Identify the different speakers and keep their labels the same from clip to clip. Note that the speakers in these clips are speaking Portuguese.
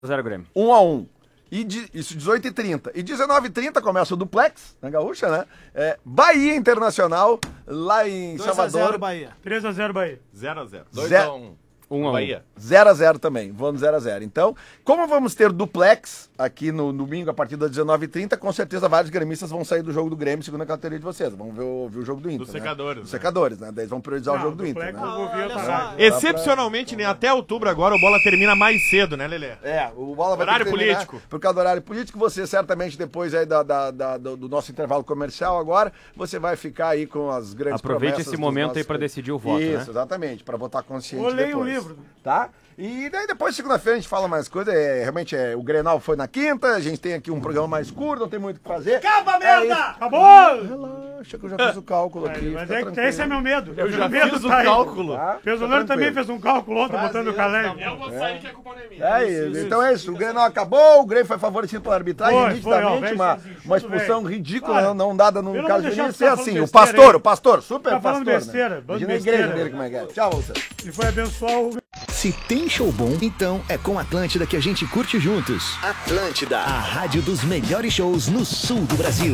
Speaker 1: 0 Grêmio.
Speaker 2: 1-1. Isso, 18h30. E 19h30 começa o duplex, na Gaúcha, né? Bahia Internacional, lá em Salvador.
Speaker 3: 2x0 Bahia.
Speaker 4: 3x0 Bahia.
Speaker 5: 0x0.
Speaker 2: 2-1.
Speaker 1: 1-1.
Speaker 5: Bahia.
Speaker 2: 0x0 também, vamos 0x0. Então, como vamos ter duplex aqui no domingo a partir das 19h30, com certeza vários gremistas vão sair do jogo do Grêmio, segundo a carteirinha de vocês. Vamos ver o jogo do Inter.
Speaker 5: Dos secadores.
Speaker 2: Dos secadores, né? Daí eles vão priorizar o jogo do Inter. Né?
Speaker 5: Excepcionalmente, né? Até outubro agora o Bola termina mais cedo, né, Lelê?
Speaker 2: O Bola vai
Speaker 5: Horário
Speaker 2: ter que terminar
Speaker 5: político.
Speaker 2: por causa do horário político. Você certamente depois aí do nosso intervalo comercial agora, você vai ficar aí com as grandes
Speaker 1: Aproveite
Speaker 2: promessas
Speaker 1: esse momento
Speaker 2: nossos...
Speaker 1: aí para decidir o voto,
Speaker 2: Isso,
Speaker 1: né?
Speaker 2: exatamente, para votar consciente
Speaker 4: Ou leia
Speaker 2: depois.
Speaker 4: um livro.
Speaker 2: Tá? E daí depois, segunda-feira, a gente fala mais coisa. Realmente, o Grenal foi na quinta, a gente tem aqui um programa mais curto, não tem muito o que fazer.
Speaker 4: Acaba, merda! Acabou!
Speaker 2: Relaxa que eu já fiz o cálculo aqui.
Speaker 4: Mas
Speaker 2: fica
Speaker 4: é que
Speaker 2: tranquilo.
Speaker 4: esse é meu medo.
Speaker 5: Eu já
Speaker 4: medo
Speaker 5: fiz o
Speaker 4: tá aí.
Speaker 5: cálculo.
Speaker 2: Tá?
Speaker 4: O Leandro
Speaker 2: tranquilo.
Speaker 4: também fez um cálculo ontem, botando o Caleb.
Speaker 5: Eu vou sair que a culpa não é minha.
Speaker 2: Então é isso, o Grenal acabou, o Grêmio foi favorecido pela arbitragem,
Speaker 4: Foi,
Speaker 2: nitidamente,
Speaker 4: ó,
Speaker 2: uma expulsão
Speaker 4: velho.
Speaker 2: ridícula,
Speaker 4: Para.
Speaker 2: não dada no
Speaker 4: Eu não
Speaker 2: caso
Speaker 4: vou
Speaker 2: do
Speaker 4: deixar
Speaker 2: Vinícius,
Speaker 4: de
Speaker 2: é
Speaker 4: ficar
Speaker 2: assim,
Speaker 4: falando
Speaker 2: o
Speaker 4: besteira
Speaker 2: pastor, super
Speaker 4: Tá falando
Speaker 2: pastor,
Speaker 4: besteira,
Speaker 2: né?
Speaker 4: bando
Speaker 2: Imagina a
Speaker 4: besteira.
Speaker 2: igreja dele como é que é. Tchau, você.
Speaker 4: E foi abençoar o...
Speaker 6: Se tem show bom, então é com Atlântida que a gente curte juntos. Atlântida, a rádio dos melhores shows no sul do Brasil.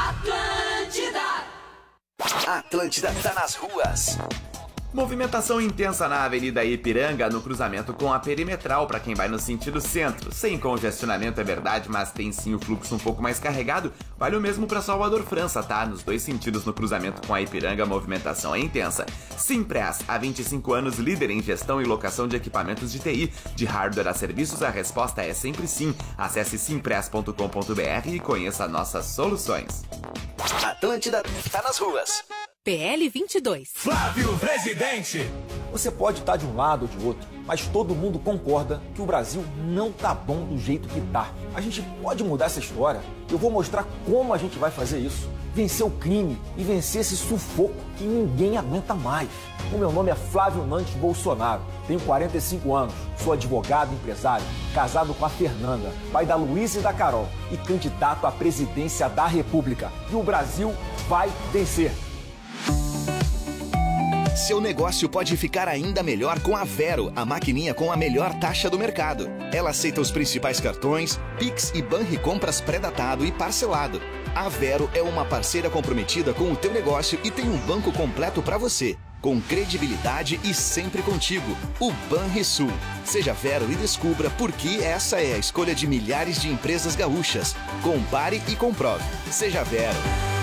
Speaker 6: Atlântida tá nas ruas.
Speaker 7: Movimentação intensa na Avenida Ipiranga, no cruzamento com a Perimetral, para quem vai no sentido centro. Sem congestionamento, é verdade, mas tem sim o fluxo um pouco mais carregado. Vale o mesmo para Salvador França, tá? Nos dois sentidos no cruzamento com a Ipiranga, a movimentação é intensa. Simpress, há 25 anos, líder em gestão e locação de equipamentos de TI. De hardware a serviços, a resposta é sempre sim. Acesse simpress.com.br e conheça nossas soluções.
Speaker 6: Atlântida tá nas ruas.
Speaker 8: PL 22.
Speaker 9: Flávio Presidente.
Speaker 10: Você pode estar de um lado ou de outro, mas todo mundo concorda que o Brasil não tá bom do jeito que tá. A gente pode mudar essa história. Eu vou mostrar como a gente vai fazer isso. Vencer o crime e vencer esse sufoco que ninguém aguenta mais. O meu nome é Flávio Nantes Bolsonaro. Tenho 45 anos, sou advogado e empresário, casado com a Fernanda, pai da Luísa e da Carol e candidato à presidência da República. E o Brasil vai vencer.
Speaker 6: Seu negócio pode ficar ainda melhor com a Vero, a maquininha com a melhor taxa do mercado. Ela aceita os principais cartões, Pix e Banricompras pré-datado e parcelado. A Vero é uma parceira comprometida com o teu negócio e tem um banco completo para você, com credibilidade e sempre contigo, o Banrisul. Seja Vero e descubra por que essa é a escolha de milhares de empresas gaúchas. Compare e comprove. Seja Vero.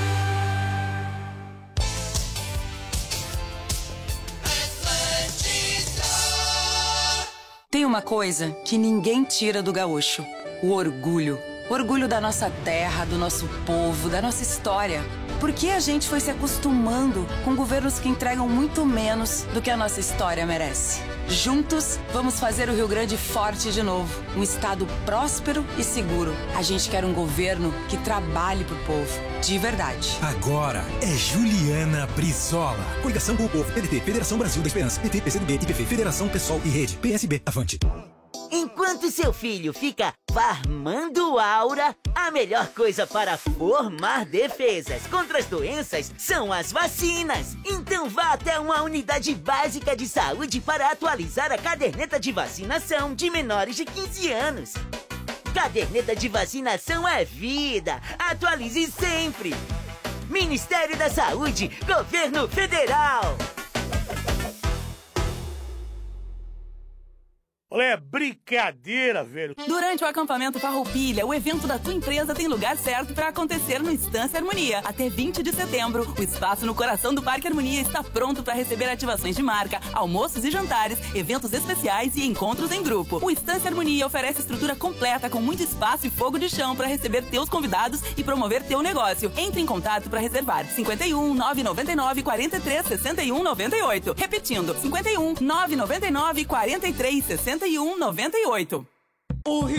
Speaker 8: Tem uma coisa que ninguém tira do gaúcho: o orgulho. Orgulho da nossa terra, do nosso povo, da nossa história. Porque a gente foi se acostumando com governos que entregam muito menos do que a nossa história merece. Juntos, vamos fazer o Rio Grande forte de novo. Um estado próspero e seguro. A gente quer um governo que trabalhe pro povo, de verdade.
Speaker 9: Agora é Juliana Brizola. Coligação com o Povo, PDT, Federação Brasil da Esperança, PT, PCdoB, IPV, Federação Pessoal e Rede, PSB, avante.
Speaker 11: Enquanto seu filho fica farmando aura, a melhor coisa para formar defesas contra as doenças são as vacinas. Então vá até uma unidade básica de saúde para atualizar a caderneta de vacinação de menores de 15 anos. Caderneta de vacinação é vida. Atualize sempre. Ministério da Saúde, Governo Federal.
Speaker 4: Olha, é brincadeira, velho.
Speaker 8: Durante o acampamento Farroupilha, o evento da tua empresa tem lugar certo para acontecer no Estância Harmonia. Até 20 de setembro, o espaço no coração do Parque Harmonia está pronto para receber ativações de marca, almoços e jantares, eventos especiais e encontros em grupo. O Estância Harmonia oferece estrutura completa com muito espaço e fogo de chão para receber teus convidados e promover teu negócio. Entre em contato para reservar 51 999 43 61 98. Repetindo, 51 999 43 61 98.
Speaker 9: O Rio